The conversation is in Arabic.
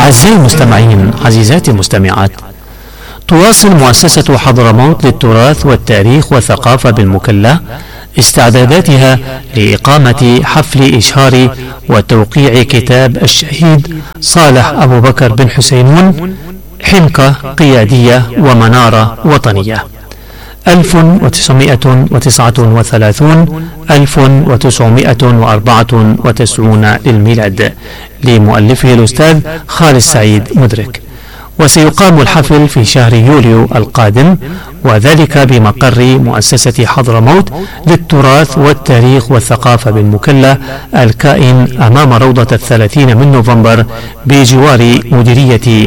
أعزائي المستمعين، عزيزاتي المستمعات، تواصل مؤسسة حضرموت للتراث والتاريخ والثقافة بالمكلا استعداداتها لإقامة حفل إشهار وتوقيع كتاب الشهيد صالح أبو بكر بن حسينون، حنكة قيادية ومنارة وطنية 1939 1994 للميلاد، لمؤلفه الأستاذ خالد سعيد مدرك. وسيقام الحفل في شهر يوليو القادم، وذلك بمقر مؤسسة حضرموت للتراث والتاريخ والثقافة بالمكلا الكائن أمام روضة 30 من نوفمبر بجوار مديرية